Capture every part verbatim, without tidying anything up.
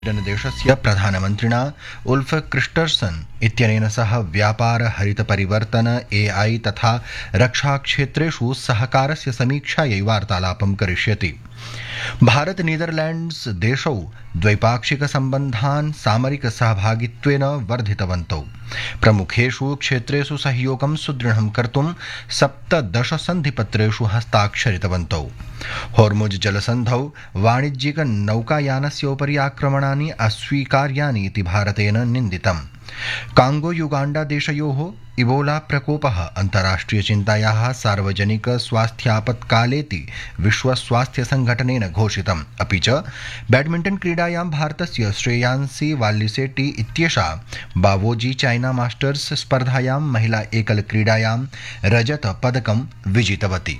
देशस्य प्रधानमन्त्रिणा उल्फ क्रिस्टर्सन् इत्यनेन सह व्यापार हरितपरिवर्तन एआई तथा रक्षाक्षेत्रेषु सहकारस्य समीक्षायै वार्तालापं करिष्यति। भारत नीदरलैंड्स देशौ द्वैपाक्षिकसम्बन्धान् सामरिक सहभागित्वेन वर्धितवन्तौ। प्रमुखेषु क्षेत्रेषु सहयोगं सुदृढं कर्तुं सप्तदश सन्धिपत्रेषु हस्ताक्षरितवन्तौ। होर्मुज जलसन्धौ वाणिज्यिक नौकायानस्योपरि आक्रमणानि अस्वीकार्यानि इति भारतेन निन्दितम्। कांगो युगांडा देशयोः इबोला प्रकोपः अन्ताराष्ट्रियचिन्तायाः सार्वजनिक स्वास्थ्यापत्कालेति विश्व स्वास्थ्य संघटनेन घोषितम्। अपि च बैडमिण्टन् क्रीडायां भारतस्य श्रेयांसी वाल्लिसेट्टी इत्येषा बावोजी चाइना मास्टर्स स्पर्धायां महिला एकल क्रीडायां रजत पदकं विजितवती।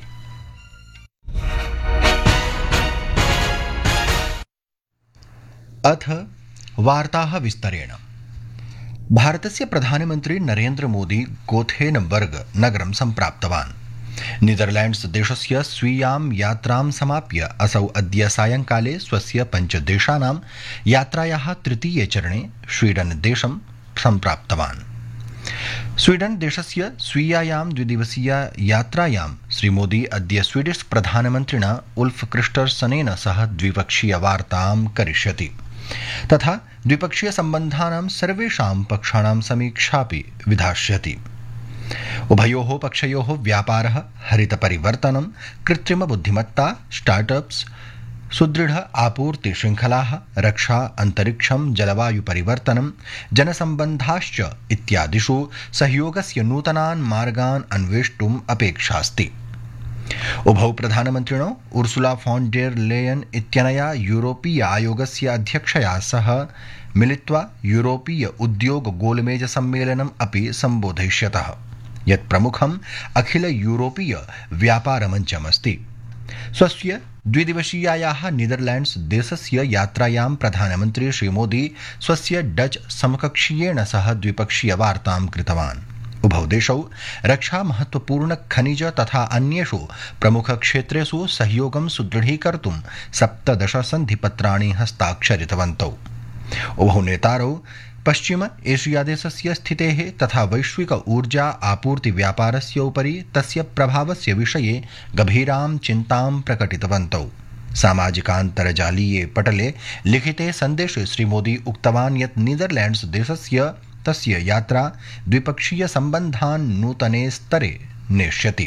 अथ वार्ताः विस्तरेण। भारतस्य प्रधानमन्त्री नरेन्द्र मोदी गोथेनबर्ग नगरं सम्प्राप्तवान्। नीदरलैंड्स देशस्य स्वीयां यात्रां समाप्य असौ अद्य सायंकाले स्वस्य पञ्चदेशानां यात्रायाः तृतीये चरणे स्वीडन देशं सम्प्राप्तवान्। स्वीडन देशस्य स्वीयायां द्विदिवसीय यात्रायां श्रीमोदी अद्य स्वीडिश प्रधानमन्त्रिणा उल्फ क्रिस्टर्सनेन सह द्विपक्षीय वार्तां करिष्यति तथा द्विपक्षीय सम्बन्धानां सर्वेषां पक्षाणां समीक्षापि विधास्यति। उभयोः पक्षयोः व्यापारः, हरितपरिवर्तनं, कृत्रिम बुद्धिमत्ता, स्टार्टअप्स, सुदृढ आपूर्ति श्रृंखलाः, रक्षा, अन्तरिक्षं, जलवायु परिवर्तनं, जनसम्बन्धाश्च इत्यादिषु सहयोगस्य नूतनान् मार्गान् अन्वेष्टुम् अपेक्षास्ति। उभौ प्रधानमन्त्रिणो उर्सुला फॉन डेर लेयन इत्यनया यूरोपीय आयोगस्य अध्यक्षया सह मिलित्वा यूरोपीय उद्योग गोलमेज सम्मेलनम् अपि सम्बोधयिष्यतः, यत् प्रमुखम् अखिल यूरोपीय व्यापारमञ्चमस्ति। स्वस्य द्विदिवसीयायाः नीदरलैंड्स देशस्य यात्रायां प्रधानमन्त्री श्रीमोदी स्वस्य डच समकक्षीयेण सह द्विपक्षीय वार्तां कृतवान्। उभौ देशौ रक्षा, महत्वपूर्ण खनिज तथा अन्येषु प्रमुख क्षेत्रेषु सहयोगं सुदृढीकर्तुं सप्तदश सन्धिपत्राणि हस्ताक्षरितवन्तौ। उभौ नेतारौ पश्चिम एशिया देशस्य स्थितेः तथा वैश्विक ऊर्जा आपूर्ति व्यापारस्य उपरि तस्य प्रभावस्य विषये गभीरां चिन्तां प्रकटितवन्तौ। सामाजिकान्तर्जालीये पटले लिखिते सन्देशे श्रीमोदी उक्तवान् यत् नीदरलैंड्स देशस्य तस्य यात्रा द्विपक्षीय सम्बन्धान् नूतने स्तरे नेष्यति।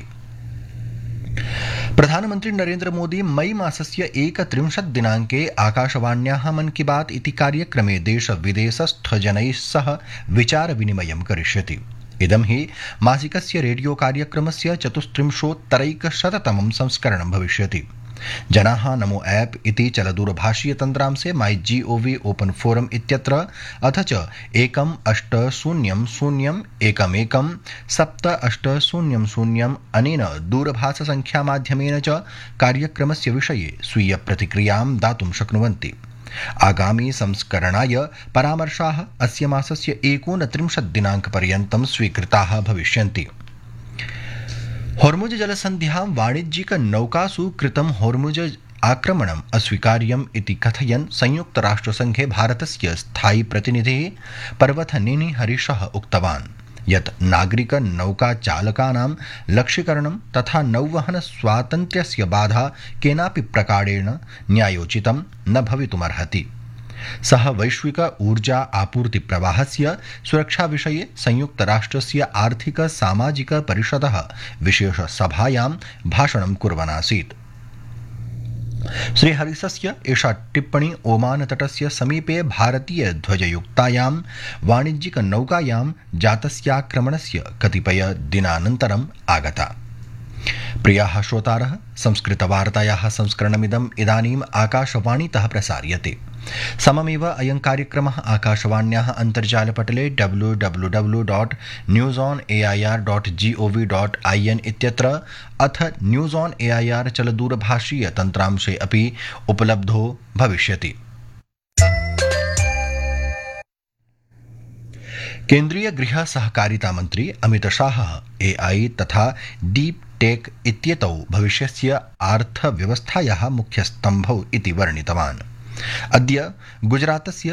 प्रधानमन्त्री नरेन्द्र मोदी मई मासस्य एकत्रिंशत् दिनाङ्के आकाशवाण्याः मन की बात इति कार्यक्रमे देश विदेशस्थ जनैः सह विचार विनिमयं करिष्यति। इदं हि मासिकस्य रेडियो कार्यक्रमस्य चतुस्त्रिंशोत्तरैकशततमं संस्करणं भविष्यति। जनाः नमो ऐप इति चलदूरभाषीय तन्त्रांशे माई जी ओ वी ओपन फोरम इत्यत्र अथ च एकम् अष्ट शून्यं शून्यम् एकमेकं सप्त अष्ट शून्यं शून्यम् अनेन दूरभाषसङ्ख्यामाध्यमेन च कार्यक्रमस्य विषये स्वीय प्रतिक्रियां दातुं शक्नुवन्ति। आगामी संस्करणाय परामर्शाः अस्य मासस्य एकोनत्रिंशत् दिनाङ्कपर्यन्तं स्वीकृताः भविष्यन्ति। होर्मुज जलसन्ध्यां वाणिज्यिक नौकासु कृतं होर्मुज आक्रमणम् अस्वीकार्यम् इति कथयन् संयुक्तराष्ट्रसङ्घे भारतस्य स्थायी प्रतिनिधिः पर्वतनेनी हरीशः उक्तवान् यत् नागरिक नौकाचालकानां लक्ष्यीकरणं तथा नौवहन स्वातन्त्र्यस्य बाधा केनापि प्रकारेण न्यायोचितं न भवितुमर्हति। सः वैश्विक ऊर्जा आपूर्ति प्रवाहस्य सुरक्षा विषये संयुक्तराष्ट्रस्य आर्थिक सामाजिक परिषदः विशेष सभायां भाषणं कुर्वन् आसीत्। श्रीहरिसस्य एषा टिप्पणी ओमान तटस्य समीपे भारतीय ध्वजयुक्तायां वाणिज्यिक नौकायां जातस्याक्रमणस्य कतिपय दिनानन्तरम् आगता। प्रियाः श्रोतारः, संस्कृतवार्तायाः संस्करणमिदम् इदानीम् आकाशवाणीतः प्रसार्यते। सममेव अयं कार्यक्रमः आकाशवाण्याः अन्तर्जालपटले W W W dot news on A I R dot G O V dot I N इत्यत्र अथ news on A I R चलदूरभाषीय तन्त्रांशे अपि उपलब्धो भविष्यति। केन्द्रीय गृह सहकारिता मन्त्री अमित शाहः ए आई तथा डीप टेक इत्येतौ भविष्यस्य अर्थव्यवस्थायाः मुख्यस्तम्भौ इति वर्णितवान्। अद्य गुजरातस्य